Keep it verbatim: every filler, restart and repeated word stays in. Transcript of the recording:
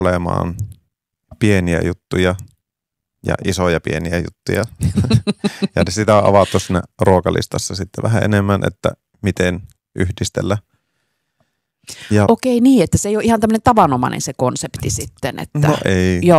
olemaan pieniä juttuja ja isoja pieniä juttuja. Ja sitä on avattu siinä ruokalistassa sitten vähän enemmän, että miten yhdistellä. Ja Okei niin, että se ei ole ihan tämmöinen tavanomainen se konsepti sitten. Että, no ei. Joo,